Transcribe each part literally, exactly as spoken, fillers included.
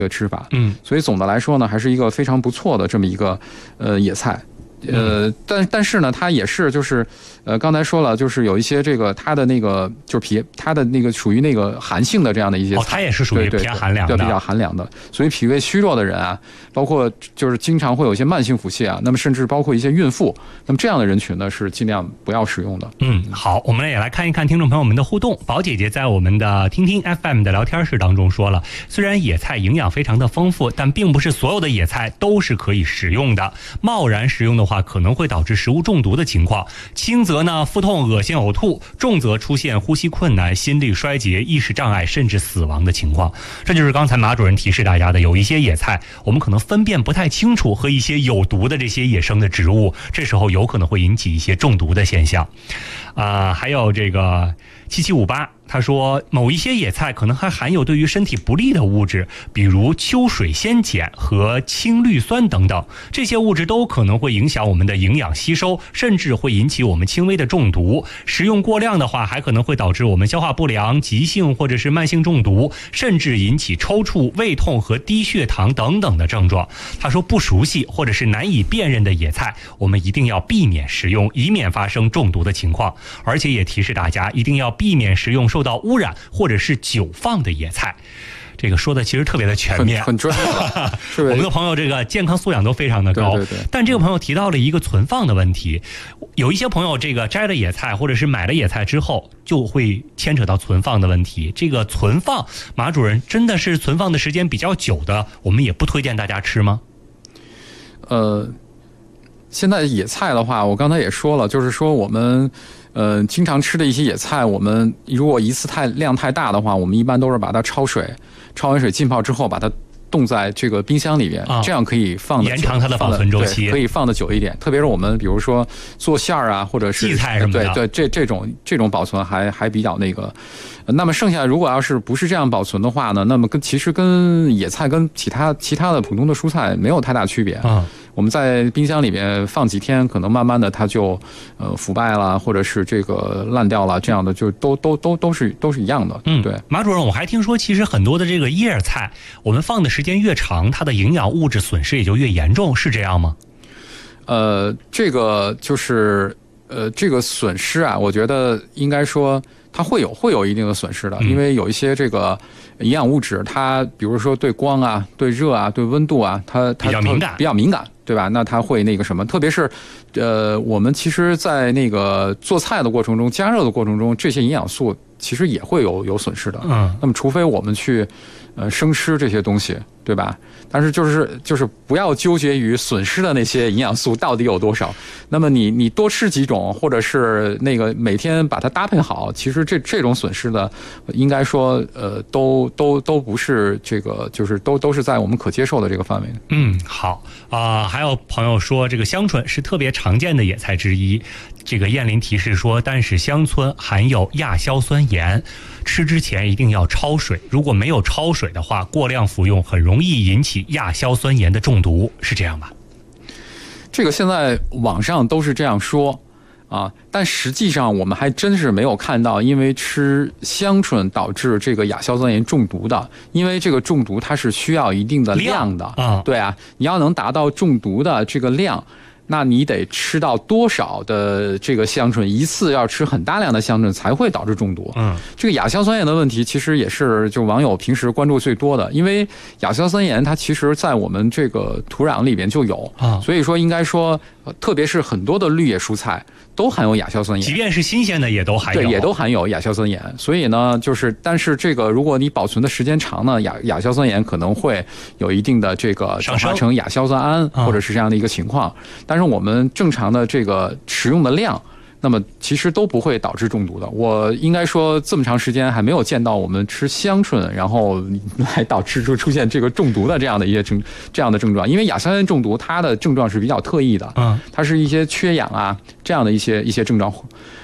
个吃法。 嗯， 所以总的来说呢，还是一个非常不错的这么一个呃野菜。呃，但但是呢，它也是就是，呃，刚才说了，就是有一些这个它的那个就是脾，它的那个属于那个寒性的这样的一些菜， 哦，它也是属于偏寒凉的， 比较寒凉的。所以脾胃虚弱的人啊，包括就是经常会有一些慢性腹泻啊，那么甚至包括一些孕妇，那么这样的人群呢，是尽量不要使用的。 嗯，好，我们也来看一看听众朋友们的互动。宝姐姐在我们的听听 F M 的聊天室当中说了，虽然野菜营养非常的丰富，但并不是所有的野菜都是可以食用的。贸然食用的话，可能会导致食物中毒的情况。轻则呢腹痛、恶心、呕吐；重则出现呼吸困难、心力衰竭、意识障碍，甚至死亡的情况。这就是刚才马主任提示大家的，有一些野菜我们可能分辨不太清楚和一些有毒的这些野生的植物，这时候有可能会引起一些中毒的现象。啊、呃，还有这个七七五八。他说某一些野菜可能还含有对于身体不利的物质，比如秋水仙碱和氢氯酸等等，这些物质都可能会影响我们的营养吸收，甚至会引起我们轻微的中毒。食用过量的话，还可能会导致我们消化不良、急性或者是慢性中毒，甚至引起抽搐、胃痛和低血糖等等的症状。他说不熟悉或者是难以辨认的野菜，我们一定要避免食用，以免发生中毒的情况。而且也提示大家一定要避免食用受到污染或者是久放的野菜。这个说的其实特别的全面， 很, 很专业。 我们的朋友这个健康素养都非常的高， 对对对。 但这个朋友提到了一个存放的问题，有一些朋友这个摘了野菜或者是买了野菜之后，就会牵扯到存放的问题。这个存放，马主任真的是存放的时间比较久的，我们也不推荐大家吃吗？ 呃，现在野菜的话，我刚才也说了，就是说我们。呃，经常吃的一些野菜，我们如果一次太量太大的话，我们一般都是把它焯水，焯完水浸泡之后，把它冻在这个冰箱里面， 啊、 这样可以放延长它的保存周期， 可以放的久一点。特别是我们比如说做馅儿啊，或者是荠菜什么的， 对对，这这种这种保存还还比较那个。那么剩下如果要是不是这样保存的话呢，那么跟其实跟野菜跟其他其他的普通的蔬菜没有太大区别啊。 我们在冰箱里面放几天，可能慢慢的它就呃腐败了，或者是这个烂掉了，这样的就都都都都是都是一样的。 嗯， 对。 马主任，我还听说，其实很多的这个叶菜，我们放的时间越长，它的营养物质损失也就越严重，是这样吗？ 呃，这个就是呃这个损失啊，我觉得应该说它会有会有一定的损失的，因为有一些这个营养物质，它比如说对光啊、对热啊、对温度啊，它它比较敏感， 比较敏感。对吧？那它会那个什么，特别是，呃，我们其实，在那个做菜的过程中、加热的过程中，这些营养素其实也会有有损失的。 嗯， 那么除非我们去，呃，生吃这些东西，对吧？但是就是就是不要纠结于损失的那些营养素到底有多少。那么你你多吃几种，或者是那个每天把它搭配好，其实这这种损失的，应该说呃都都都不是这个，就是都都是在我们可接受的这个范围。 嗯，好啊、呃。还有朋友说，这个香椿是特别常见的野菜之一。这个燕林提示说，但是香椿含有亚硝酸盐，吃之前一定要焯水。如果没有焯水的话，过量服用很容易引起亚硝酸盐的中毒，是这样吧？ 这个现在网上都是这样说啊，但实际上我们还真是没有看到因为吃香椿导致这个亚硝酸盐中毒的。因为这个中毒它是需要一定的量的啊， 对啊，你要能达到中毒的这个量，那你得吃到多少的这个香椿？一次要吃很大量的香椿才会导致中毒。 嗯， 这个亚硝酸盐的问题其实也是就网友平时关注最多的，因为亚硝酸盐它其实在我们这个土壤里边就有啊，所以说应该说，特别是很多的绿叶蔬菜都含有亚硝酸盐， 即便是新鲜的也都含有， 对，也都含有亚硝酸盐。所以呢，就是但是这个如果你保存的时间长呢，亚亚硝酸盐可能会有一定的这个转化成亚硝酸胺，或者是这样的一个情况。但是我们正常的这个食用的量，那么其实都不会导致中毒的。我应该说这么长时间还没有见到我们吃香椿然后来导致出出现这个中毒的这样的一些症这样的症状。因为亚硝酸盐中毒它的症状是比较特异的，嗯，它是一些缺氧啊这样的一些一些症状。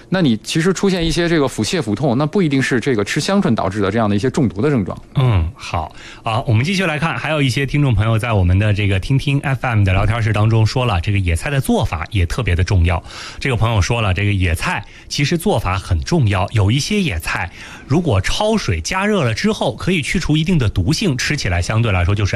那你其实出现一些这个腹泻、腹痛，那不一定是这个吃香椿导致的这样的一些中毒的症状。 嗯，好啊，我们继续来看，还有一些听众朋友在我们的这个听听 F M 的聊天室当中说了，这个野菜的做法也特别的重要。这个朋友说了，这个野菜其实做法很重要，有一些野菜如果焯水加热了之后，可以去除一定的毒性，吃起来相对来说就是